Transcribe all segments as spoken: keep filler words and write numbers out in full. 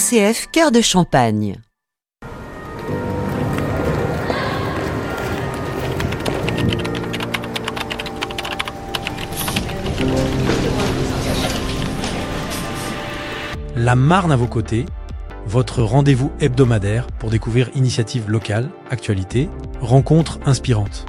C F Cœur de Champagne. La Marne à vos côtés, votre rendez-vous hebdomadaire pour découvrir initiatives locales, actualités, rencontres inspirantes.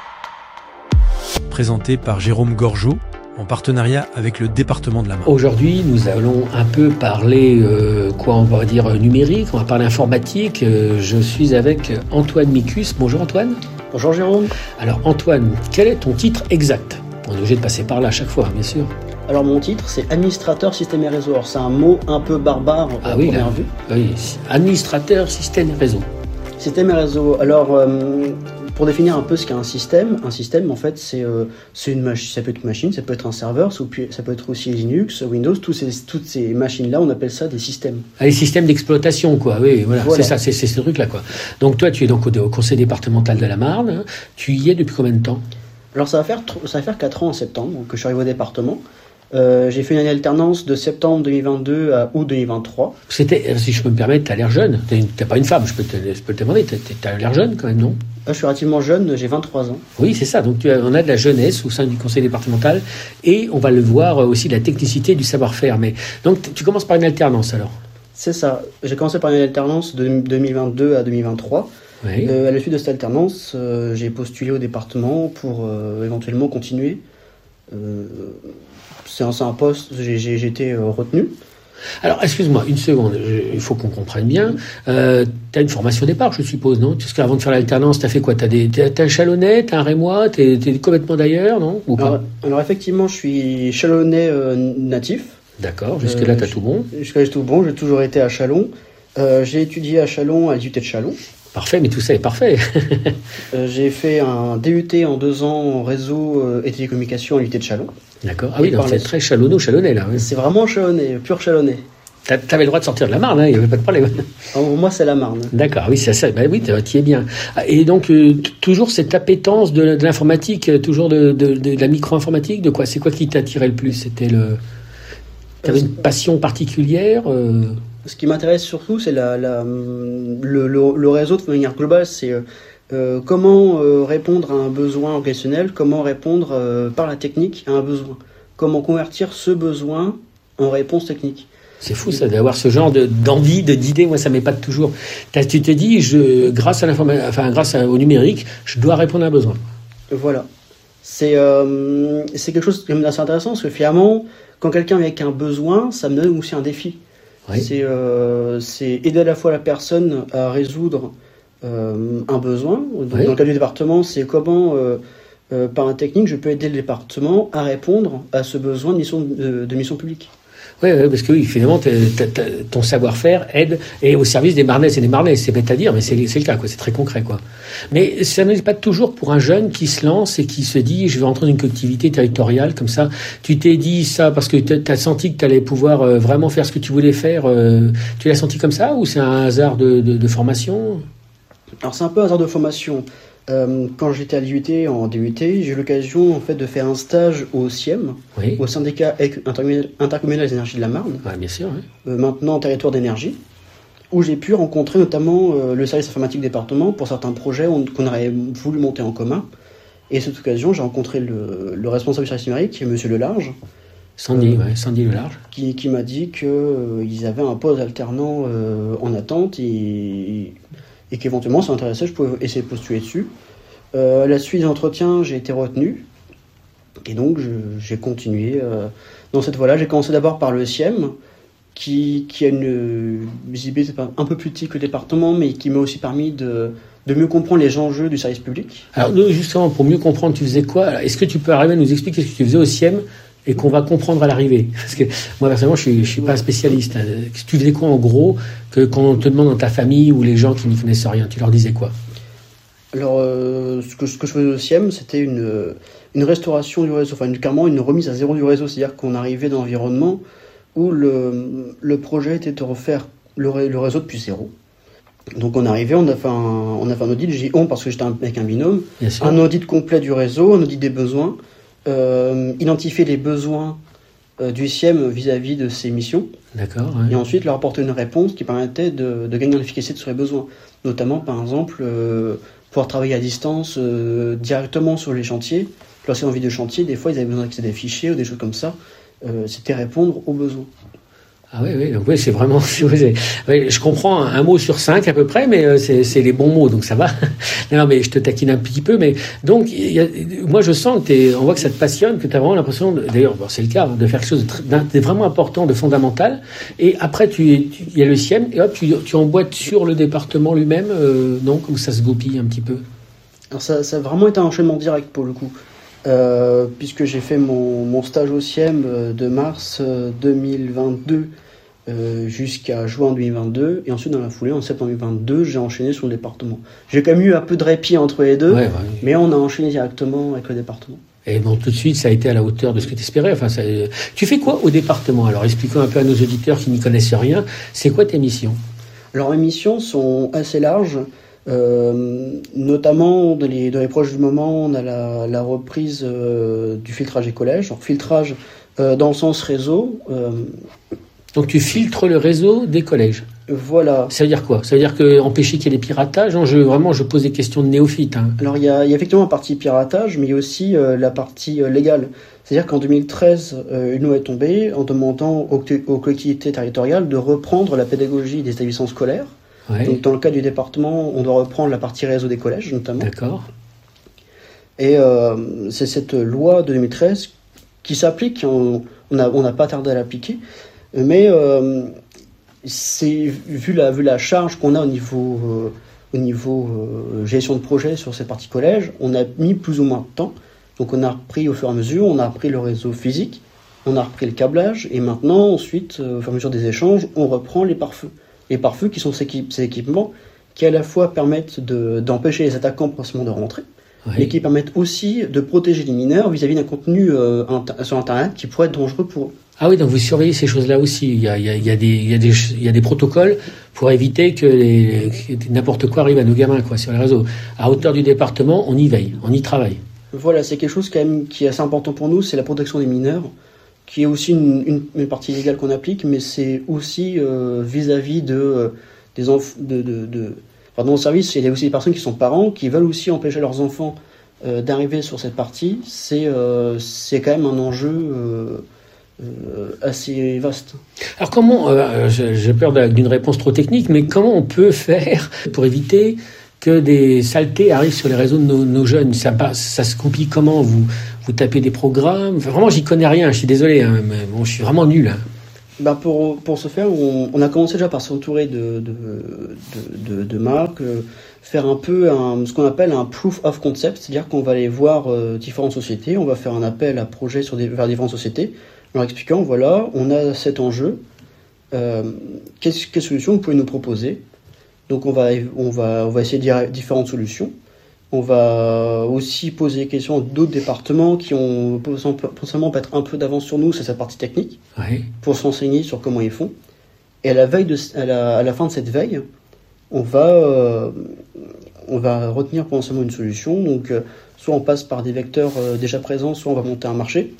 Présenté par Jérôme Gorgeau, en partenariat avec le département de la Marne. Aujourd'hui, nous allons un peu parler, euh, quoi on va dire, numérique, on va parler informatique. Euh, je suis avec Antoine Micus. Bonjour Antoine. Bonjour Jérôme. Alors Antoine, quel est ton titre exact ? On est obligé de passer par là à chaque fois, bien sûr. Alors mon titre, c'est administrateur système et réseau. Alors c'est un mot un peu barbare ah à oui, première là, vue. Oui, administrateur système et réseau. Système et réseau. Alors euh, pour définir un peu ce qu'est un système, un système en fait c'est euh, c'est une machine, ça peut être une machine, ça peut être un serveur, ça peut être aussi Linux, Windows, tous ces, toutes ces machines-là, on appelle ça des systèmes. Ah, les systèmes d'exploitation, quoi. Oui, voilà, voilà. c'est ça, c'est, c'est ce truc-là, quoi. Donc toi, tu es donc au, au conseil départemental de la Marne. Hein. Tu y es depuis combien de temps ? Alors ça va faire ça va faire quatre ans en septembre que je suis arrivé au département. Euh, j'ai fait une année alternance de septembre deux mille vingt-deux à août deux mille vingt-trois. C'était, si je peux me permettre, t'as l'air jeune. T'es, t'es pas une femme, je peux te, je peux te demander. T'as, t'as l'air jeune quand même, non ? Je suis relativement jeune, j'ai vingt-trois ans. Oui, c'est ça. Donc tu as, on a de la jeunesse au sein du conseil départemental et on va le voir aussi de la technicité du savoir-faire. Mais donc tu commences par une alternance alors ? C'est ça. J'ai commencé par une alternance de deux mille vingt-deux à deux mille vingt-trois. Oui. Euh, à la suite de cette alternance, euh, j'ai postulé au département pour euh, éventuellement continuer. Euh, c'est, un, c'est un poste, j'ai, j'ai, j'ai été euh, retenu. Alors, excuse-moi, une seconde, je, il faut qu'on comprenne bien. Euh, tu as une formation au départ, je suppose, non ? Parce qu'avant de faire l'alternance, tu as fait quoi ? Tu as un Chalonnais, tu as un Rémois, tu es complètement d'ailleurs, non ? Ou pas ? alors, alors, effectivement, je suis Chalonnais euh, natif. D'accord, jusque-là, euh, tu as tout bon ? Jusque-là, j'ai tout bon, j'ai toujours été à Châlons. Euh, j'ai étudié à Châlons, à l'I U T de Châlons. Parfait, mais tout ça est parfait. euh, j'ai fait un D U T en deux ans en réseau euh, et télécommunications à l'I U T de Châlons. D'accord. Ah oui, donc c'est très chalonneau, chalonnais là. Oui. C'est vraiment chalonnais, pur chalonnais. T'avais le droit de sortir de la Marne, hein, il n'y avait pas de problème. Alors, moi, c'est la Marne. D'accord, oui, c'est ça. Bah oui, tu y es bien. Et donc, euh, toujours cette appétence de, de l'informatique, toujours de, de, de, de la micro-informatique, de quoi ? C'est quoi qui t'attirait le plus ? C'était le... T'avais une passion particulière euh... Ce qui m'intéresse surtout, c'est la, la, le, le, le réseau de manière globale. C'est euh, comment euh, répondre à un besoin organisationnel, comment répondre euh, par la technique à un besoin. Comment convertir ce besoin en réponse technique. C'est fou ça, d'avoir ce genre de, d'envie, de, d'idée. Moi, ça m'épate toujours. T'as, tu te dis, je, grâce, à l'informa- enfin, grâce à, au numérique, je dois répondre à un besoin. Voilà. C'est, euh, c'est quelque chose d'assez intéressant, parce que finalement, quand quelqu'un vient avec un besoin, ça me donne aussi un défi. Oui. C'est, euh, c'est aider à la fois la personne à résoudre euh, un besoin. Donc, oui. Dans le cas du département, c'est comment, euh, euh, par un technique, je peux aider le département à répondre à ce besoin de mission, de, de mission publique. Oui, ouais, parce que oui, finalement, t'es, t'es, t'es, ton savoir-faire aide et au service des Marnaises et des Marnais. C'est bête à dire, mais c'est, c'est le cas, quoi. C'est très concret, quoi. Mais ça n'est pas toujours pour un jeune qui se lance et qui se dit, je vais entrer dans une collectivité territoriale comme ça. Tu t'es dit ça parce que tu as senti que tu allais pouvoir euh, vraiment faire ce que tu voulais faire. Euh, tu l'as senti comme ça ou c'est un hasard de, de, de formation ? Alors c'est un peu un hasard de formation. Euh, quand j'étais à l'I U T, en D U T, j'ai eu l'occasion en fait, de faire un stage au S I E M, oui. Au syndicat intercommunal des énergies de la Marne, ouais, bien sûr, oui. euh, maintenant territoire d'énergie, où j'ai pu rencontrer notamment euh, le service informatique département pour certains projets on, qu'on aurait voulu monter en commun. Et à cette occasion, j'ai rencontré le, le responsable du service numérique, M. Lelarge, Sandy, euh, ouais, Sandy Lelarge, qui, qui m'a dit qu'ils euh, avaient un poste alternant euh, en attente et... et qu'éventuellement, ça m'intéressait, je pouvais essayer de postuler dessus. Euh, à la suite des entretiens, j'ai été retenu, et donc je, j'ai continué euh, dans cette voie-là. J'ai commencé d'abord par le S I E M, qui, qui a une visibilité un peu plus petite que le département, mais qui m'a aussi permis de, de mieux comprendre les enjeux du service public. Alors, nous, justement, pour mieux comprendre, tu faisais quoi ? Alors, est-ce que tu peux arriver à nous expliquer ce que tu faisais au S I E M et qu'on va comprendre à l'arrivée ? Parce que moi, personnellement, je ne suis, suis pas un spécialiste. Tu faisais quoi, en gros, que quand on te demande dans ta famille ou les gens qui n'y connaissent rien, tu leur disais quoi ? Alors, euh, ce, que, ce que je faisais au S I E M, c'était une, une restauration du réseau, enfin, une, carrément une remise à zéro du réseau. C'est-à-dire qu'on arrivait dans un environnement où le, le projet était de refaire le, le réseau depuis zéro. Donc, on arrivait, on a fait un, on a fait un audit, j'ai dit on parce que j'étais avec un binôme, un audit complet du réseau, un audit des besoins, euh, identifier les besoins euh, du S I E M vis-à-vis de ses missions. D'accord. Ouais. Et ensuite leur apporter une réponse qui permettait de, de gagner en efficacité sur les besoins. Notamment, par exemple, euh, pouvoir travailler à distance euh, directement sur les chantiers. Lorsqu'ils ont envie de chantier, des fois, ils avaient besoin d'accéder à des fichiers ou des choses comme ça. Euh, c'était répondre aux besoins. Ah oui, oui, donc oui, c'est vraiment. C'est, oui, je comprends un, un mot sur cinq à peu près, mais euh, c'est, c'est les bons mots, donc ça va. Non, non, mais je te taquine un petit peu, mais donc, il y a, moi, je sens que t'es, on voit que ça te passionne, que tu as vraiment l'impression, de, d'ailleurs, bon, c'est le cas, de faire quelque chose de, très, de vraiment important, de fondamental. Et après, tu, il y a le S I E M, et hop, tu, tu emboîtes sur le département lui-même, euh, non, comme ça se goupille un petit peu. Alors ça, ça a vraiment été un enchaînement direct pour le coup. Euh, puisque j'ai fait mon, mon stage au S I E M de mars deux mille vingt-deux euh, jusqu'à juin deux mille vingt-deux, et ensuite dans la foulée, en septembre deux mille vingt-deux, j'ai enchaîné sur le département. J'ai quand même eu un peu de répit entre les deux, Ouais, ouais. mais on a enchaîné directement avec le département. Et bon, tout de suite, ça a été à la hauteur de ce que tu espérais. Enfin, ça, tu fais quoi au département? Alors, expliquons un peu à nos auditeurs qui n'y connaissent rien. C'est quoi tes missions? Alors, mes missions sont assez larges. Euh, notamment dans les, dans les projets du moment, on a la, la reprise euh, du filtrage des collèges. Donc, filtrage euh, dans le sens réseau. Euh, Donc tu filtres le réseau des collèges. Voilà. Ça veut dire quoi? Ça veut dire que empêcher qu'il y ait des piratages? Non, je, vraiment, je pose des questions de néophyte. Hein. Alors il y, a, il y a effectivement la partie piratage, mais il y a aussi euh, la partie euh, légale. C'est-à-dire qu'en deux mille treize, euh, une loi est tombée en demandant aux, aux collectivités territoriales de reprendre la pédagogie des établissements scolaires. Ouais. Donc dans le cas du département, on doit reprendre la partie réseau des collèges notamment. D'accord. Et euh, c'est cette loi de deux mille treize qui s'applique. On n'a on n'a pas tardé à l'appliquer, mais euh, c'est vu la vu la charge qu'on a au niveau euh, au niveau euh, gestion de projet sur cette partie collège, on a mis plus ou moins de temps. Donc on a repris au fur et à mesure, on a repris le réseau physique, on a repris le câblage, et maintenant ensuite, euh, au fur et à mesure des échanges, on reprend les pare-feux. Les pare-feux qui sont ces, équipes, ces équipements qui à la fois permettent de, d'empêcher les attaquants potentiellement de rentrer, oui. mais qui permettent aussi de protéger les mineurs vis-à-vis d'un contenu euh, inter- sur Internet qui pourrait être dangereux pour eux. Ah oui, donc vous surveillez ces choses-là aussi. Il y a, il y a, il y a, des, il y a, des, il y a des protocoles pour éviter que, les, que n'importe quoi arrive à nos gamins quoi, sur les réseaux. À hauteur du département, on y veille, on y travaille. Voilà, c'est quelque chose quand même qui est assez important pour nous, c'est la protection des mineurs, qui est aussi une, une, une partie légale qu'on applique, mais c'est aussi euh, vis-à-vis de, euh, des enfants, de, de, de, enfin, dans le service, il y a aussi des personnes qui sont parents, qui veulent aussi empêcher leurs enfants euh, d'arriver sur cette partie. C'est, euh, c'est quand même un enjeu euh, euh, assez vaste. Alors comment, euh, j'ai peur d'une réponse trop technique, mais comment on peut faire pour éviter que des saletés arrivent sur les réseaux de nos, nos jeunes? Ça, ça se complique comment? Vous, vous tapez des programmes? Enfin, vraiment, j'y connais rien, je suis désolé, hein, mais bon, je suis vraiment nul. Hein. Bah pour, pour ce faire, on, on a commencé déjà par s'entourer de, de, de, de, de marques, euh, faire un peu un, ce qu'on appelle un proof of concept, c'est-à-dire qu'on va aller voir euh, différentes sociétés, on va faire un appel à projet sur des, vers différentes sociétés, en leur expliquant, voilà, on a cet enjeu, euh, quelles, quelles solutions vous pouvez nous proposer? Donc on va, on va, on va essayer de différentes solutions. On va aussi poser des questions à d'autres départements qui ont potentiellement peut-être un peu d'avance sur nous, c'est cette partie technique, oui. pour se renseigner sur comment ils font. Et à la, veille de, à la, à la fin de cette veille, on va, euh, on va retenir potentiellement une solution. Donc euh, soit on passe par des vecteurs euh, déjà présents, soit on va monter un marché.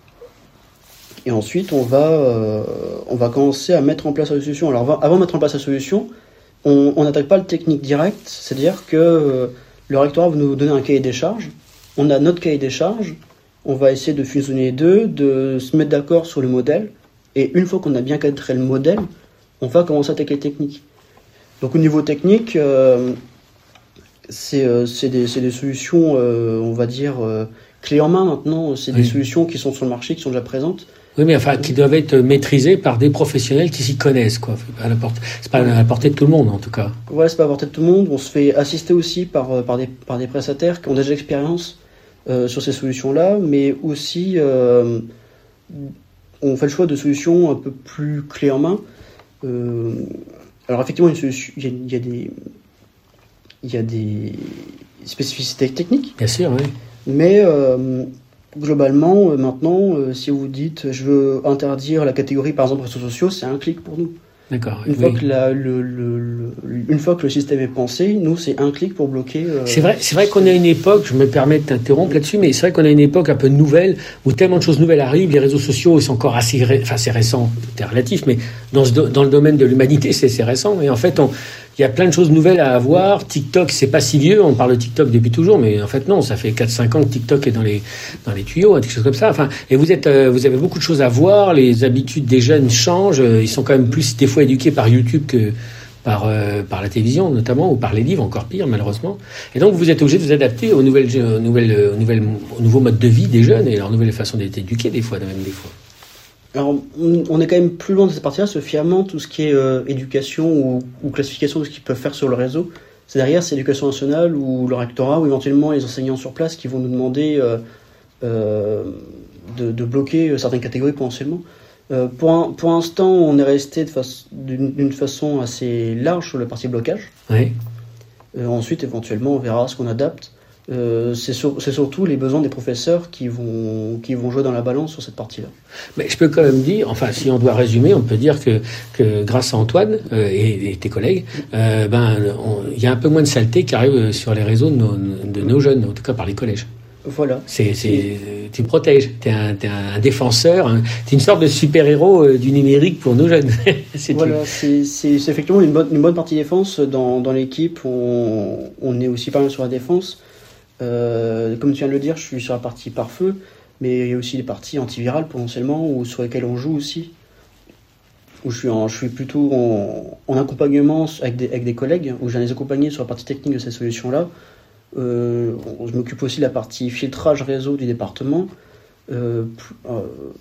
Et ensuite, on va, euh, on va commencer à mettre en place la solution. Alors avant de mettre en place la solution, on n'attaque pas le technique direct, c'est-à-dire que euh, le rectorat va nous donner un cahier des charges, on a notre cahier des charges, on va essayer de fusionner les deux, de se mettre d'accord sur le modèle, et une fois qu'on a bien cadré le modèle, on va commencer à attaquer les techniques. Donc au niveau technique, euh, c'est, euh, c'est, des, c'est des solutions, euh, on va dire, euh, clés en main maintenant, c'est oui. des solutions qui sont sur le marché, qui sont déjà présentes. Oui, mais enfin, qui doivent être maîtrisés par des professionnels qui s'y connaissent, quoi. C'est pas à la portée, c'est pas à la portée de tout le monde, en tout cas. Ouais, c'est pas à la portée de tout le monde. On se fait assister aussi par, par, des, par des prestataires qui ont déjà l'expérience euh, sur ces solutions-là, mais aussi, euh, on fait le choix de solutions un peu plus clés en main. Euh, alors, effectivement, il y, y, y a des, il y a des spécificités techniques. Bien sûr, oui. Mais, euh, globalement, euh, maintenant, euh, si vous dites je veux interdire la catégorie par exemple réseaux sociaux, c'est un clic pour nous. D'accord. Une, oui. fois que la, le, le, le, une fois que le système est pensé, nous, c'est un clic pour bloquer... Euh... C'est vrai, c'est vrai qu'on a une époque, je me permets de t'interrompre là-dessus, mais c'est vrai qu'on a une époque un peu nouvelle, où tellement de choses nouvelles arrivent, les réseaux sociaux, ils sont encore assez... Ré... Enfin, c'est récent, c'est relatif, mais dans, ce do... dans le domaine de l'humanité, c'est, c'est récent. Et en fait, on... il y a plein de choses nouvelles à avoir. TikTok, c'est pas si vieux, on parle de TikTok depuis toujours, mais en fait, non, ça fait quatre cinq ans que TikTok est dans les, dans les tuyaux, hein, quelque chose comme ça. Enfin, et vous, êtes, euh, vous avez beaucoup de choses à voir, les habitudes des jeunes changent, ils sont quand même plus, des fois, éduqués par YouTube que par, euh, par la télévision notamment, ou par les livres, encore pire malheureusement. Et donc vous êtes obligé de vous adapter aux nouvelles, aux nouvelles, aux nouvelles, aux nouveaux modes de vie des jeunes et leurs nouvelles façons d'être éduqués des fois, même des fois. Alors on est quand même plus loin de cette partie-là, parce que finalement tout ce qui est euh, éducation ou, ou classification de ce qu'ils peuvent faire sur le réseau, c'est derrière, c'est l'éducation nationale ou le rectorat ou éventuellement les enseignants sur place qui vont nous demander euh, euh, de, de bloquer certaines catégories potentiellement. Euh, pour, un, pour l'instant, on est resté de face, d'une, d'une façon assez large sur la partie blocage. Oui. Euh, ensuite, éventuellement, on verra ce qu'on adapte. Euh, c'est, sur, c'est surtout les besoins des professeurs qui vont, qui vont jouer dans la balance sur cette partie-là. Mais je peux quand même dire, enfin, si on doit résumer, on peut dire que, que grâce à Antoine euh, et, et tes collègues, euh, ben, il y a un peu moins de saleté qui arrive sur les réseaux de nos, de nos jeunes, en tout cas par les collèges. Voilà. C'est, c'est, tu protèges, t'es un, t'es un défenseur, un, t'es une sorte de super-héros euh, du numérique pour nos jeunes. c'est voilà, c'est, c'est, c'est effectivement une bonne, une bonne partie défense. Dans, dans l'équipe, on, on est aussi pas mal sur la défense. Euh, comme tu viens de le dire, je suis sur la partie pare-feu, mais il y a aussi des parties antivirales potentiellement, ou sur lesquelles on joue aussi. Où je suis, en, je suis plutôt en, en accompagnement avec des, avec des collègues, où je viens les accompagner sur la partie technique de ces solutions-là. Euh, je m'occupe aussi de la partie filtrage réseau du département. Euh, euh,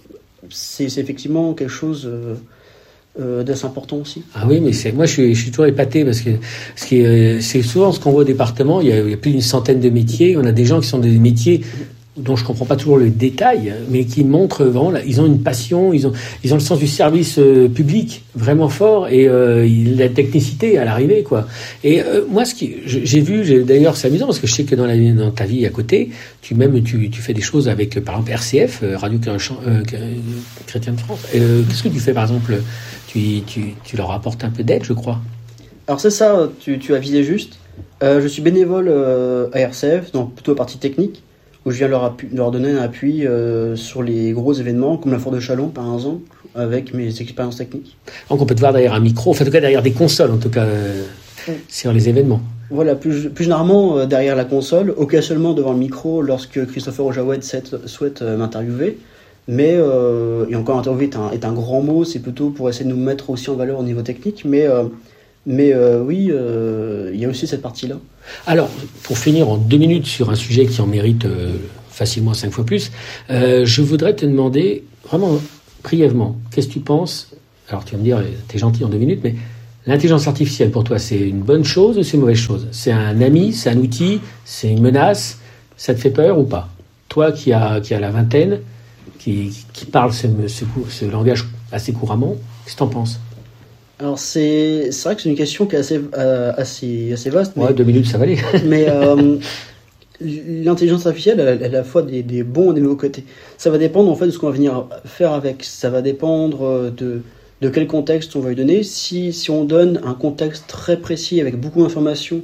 c'est, c'est effectivement quelque chose euh, euh, d'assez important aussi. Ah oui, mais c'est, moi je suis, je suis toujours épaté parce que ce qui est, c'est souvent ce qu'on voit au département, il y, a, il y a plus d'une centaine de métiers, on a des gens qui sont des métiers dont je comprends pas toujours le détail, mais qui montrent vraiment, là, ils ont une passion, ils ont, ils ont le sens du service euh, public vraiment fort et euh, la technicité à l'arrivée, quoi. Et euh, moi, ce qui, j'ai vu, j'ai, d'ailleurs, c'est amusant parce que je sais que dans, la, dans ta vie à côté, tu même tu, tu fais des choses avec, par exemple, R C F, Radio euh, Chrétien de France. Euh, qu'est-ce que tu fais, par exemple? Tu, tu, tu leur apportes un peu d'aide, je crois. Alors c'est ça, tu, tu as visé juste. Euh, je suis bénévole euh, à R C F, donc plutôt à partie technique, où je viens leur, appu- leur donner un appui euh, sur les gros événements, comme la Foire de Chalon par exemple, avec mes expériences techniques. Donc on peut te voir derrière un micro, enfin en tout cas derrière des consoles, en tout cas euh, oui. sur les événements. Voilà, plus, plus généralement euh, derrière la console, occasionnellement devant le micro lorsque Christopher Ojawed souhaite euh, m'interviewer. Mais, euh, et encore interviewer est un, est un grand mot, c'est plutôt pour essayer de nous mettre aussi en valeur au niveau technique, mais... Euh, Mais euh, oui, il euh, y a aussi cette partie-là. Alors, pour finir en deux minutes sur un sujet qui en mérite euh, facilement cinq fois plus, euh, je voudrais te demander, vraiment brièvement, qu'est-ce que tu penses? Alors, tu vas me dire, t'es gentil en deux minutes, mais l'intelligence artificielle, pour toi, c'est une bonne chose ou c'est une mauvaise chose? C'est un ami, c'est un outil, c'est une menace? Ça te fait peur ou pas? Toi qui as qui a la vingtaine, qui, qui parle ce, ce, ce langage assez couramment, qu'est-ce que tu en penses? Alors c'est, c'est vrai que c'est une question qui est assez, euh, assez, assez vaste. Ouais, mais, deux minutes, ça va aller. mais euh, l'intelligence artificielle, elle, elle a à la fois des, des bons et des mauvais côtés. Ça va dépendre en fait de ce qu'on va venir faire avec. Ça va dépendre de, de quel contexte on va lui donner. Si, si on donne un contexte très précis avec beaucoup d'informations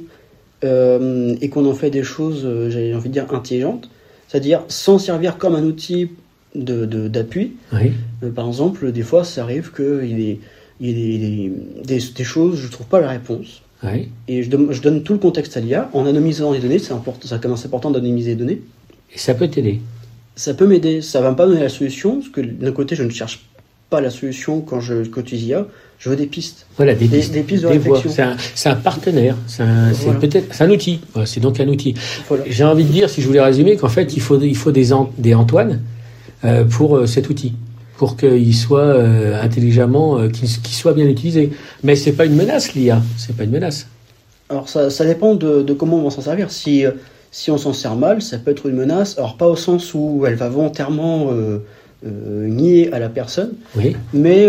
euh, et qu'on en fait des choses, euh, j'ai envie de dire, intelligentes, c'est-à-dire sans servir comme un outil de, de, d'appui. Oui. Euh, par exemple, des fois, ça arrive qu'il est il y a des, des, des, des choses, je ne trouve pas la réponse. Oui. Et je, don, je donne tout le contexte à l'I A en anonymisant les données. C'est important, ça commence important d'anonymiser les données. Et ça peut t'aider. Ça peut m'aider. Ça ne va me pas donner la solution, parce que d'un côté, je ne cherche pas la solution quand je utilise I A. Je veux des pistes. Voilà, des des pistes. Des, pistes de des réflexion. C'est un, c'est un partenaire. C'est, un, c'est voilà. peut-être, c'est un outil. Voilà, c'est donc un outil. Voilà. J'ai envie de dire, si je voulais résumer, qu'en fait, il faut, il faut des, an, des Antoine euh, pour euh, cet outil. Pour qu'il soit euh, intelligemment, euh, qu'il, qu'il soit bien utilisé. Mais c'est pas une menace, l'I A. C'est pas une menace. Alors ça, ça dépend de, de comment on va s'en servir. Si, euh, si on s'en sert mal, ça peut être une menace. Alors pas au sens où elle va volontairement euh, euh, nier à la personne, oui. mais,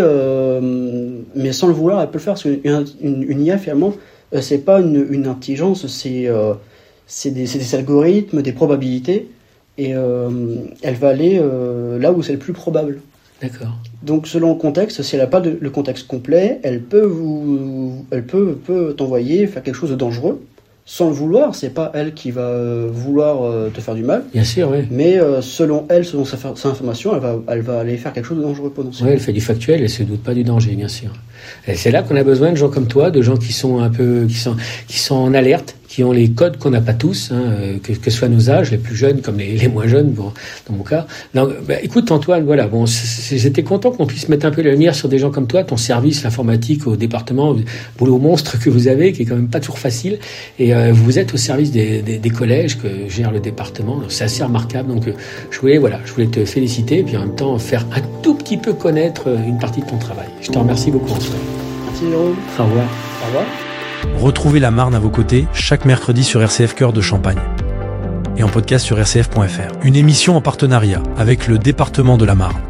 euh, mais sans le vouloir, elle peut le faire. Parce qu'une une, une I A, finalement, euh, c'est pas une, une intelligence, c'est, euh, c'est, des, c'est des algorithmes, des probabilités, et euh, elle va aller euh, là où c'est le plus probable. D'accord. Donc selon le contexte, si elle n'a pas de, le contexte complet, elle peut vous, elle peut, peut t'envoyer faire quelque chose de dangereux sans le vouloir. C'est pas elle qui va euh, vouloir euh, te faire du mal. Bien sûr, oui. Mais euh, selon elle, selon sa, sa information, elle va, elle va aller faire quelque chose de dangereux potentiellement. Oui, elle fait du factuel, elle se doute pas du danger, bien sûr. Et c'est là qu'on a besoin de gens comme toi, de gens qui sont un peu, qui sont, qui sont en alerte, qui ont les codes qu'on n'a pas tous, hein, que, que ce soit nos âges, les plus jeunes comme les, les moins jeunes, bon, dans mon cas. Donc, bah, écoute Antoine, voilà, bon, c'est, j'étais content qu'on puisse mettre un peu la lumière sur des gens comme toi, ton service, l'informatique au département, le boulot monstre que vous avez, qui est quand même pas toujours facile. Et euh, vous êtes au service des, des, des collèges que gère le département. Donc, c'est assez remarquable. Donc, euh, je voulais, voilà, je voulais te féliciter et puis en même temps faire un tout petit peu connaître une partie de ton travail. Je te remercie beaucoup, Antoine. Merci Jérôme. Au revoir. Au revoir. Retrouvez la Marne à vos côtés chaque mercredi sur R C F Cœur de Champagne et en podcast sur r c f point f r. Une émission en partenariat avec le département de la Marne.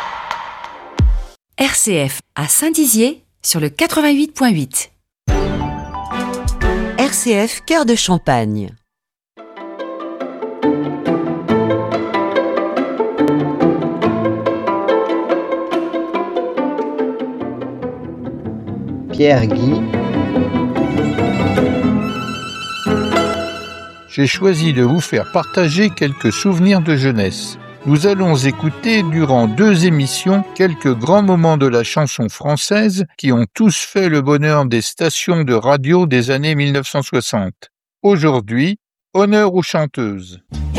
R C F à Saint-Dizier sur le quatre-vingt-huit point huit. R C F Cœur de Champagne. Pierre Guy. J'ai choisi de vous faire partager quelques souvenirs de jeunesse. Nous allons écouter durant deux émissions quelques grands moments de la chanson française qui ont tous fait le bonheur des stations de radio des années mille neuf cent soixante. Aujourd'hui, honneur aux chanteuses.